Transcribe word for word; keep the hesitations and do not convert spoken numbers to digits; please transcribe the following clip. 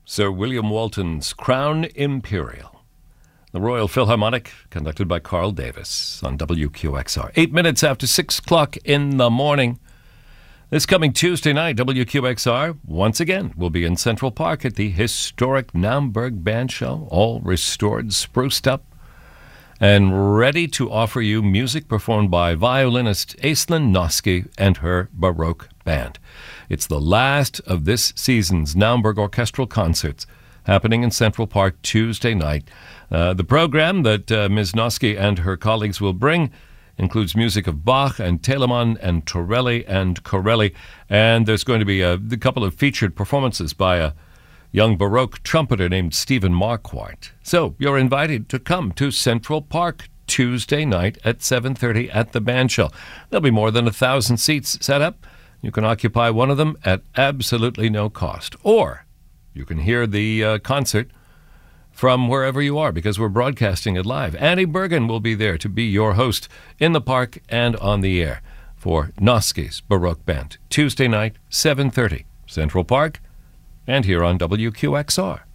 Sir William Walton's Crown Imperial. The Royal Philharmonic, conducted by Carl Davis on W Q X R. Eight minutes after six o'clock in the morning. This coming Tuesday night, W Q X R, once again, will be in Central Park at the historic Naumburg Band Show, all restored, spruced up, and ready to offer you music performed by violinist Aislinn Noski and her Baroque Band. It's the last of this season's Naumburg Orchestral Concerts, happening in Central Park Tuesday night. Uh, the program that uh, Miz Noski and her colleagues will bring includes music of Bach and Telemann and Torelli and Corelli, and there's going to be a, a couple of featured performances by a young Baroque trumpeter named Stephen Marquardt. So you're invited to come to Central Park Tuesday night at seven thirty at the band shell. There'll be more than a thousand seats set up. You can occupy one of them at absolutely no cost. Or you can hear the uh, concert from wherever you are, because we're broadcasting it live. Annie Bergen will be there to be your host in the park and on the air for Noski's Baroque Band. Tuesday night, seven thirty, Central Park, and here on W Q X R.